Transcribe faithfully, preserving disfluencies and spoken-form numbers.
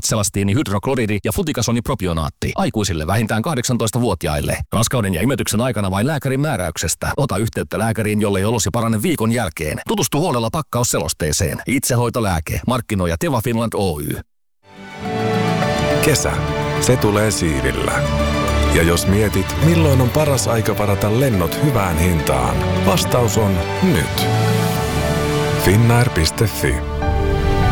T-Selastini hydrokloridi ja Fluticasoni propionaatti. Aikuisille vähintään kahdeksantoistavuotiaille. Raskauden ja imetyksen aikana vain lääkärin määräyksestä. Ota yhteyttä lääkäriin, jollei olosi parane viikon jälkeen. Tutustu huolella pakkausselosteeseen. Itsehoitolääke. Markkinoi Teva Finland Oy. Kesä. Se tulee Siirillä. Ja jos mietit, milloin on paras aika varata lennot hyvään hintaan, vastaus on nyt. Finnair piste fi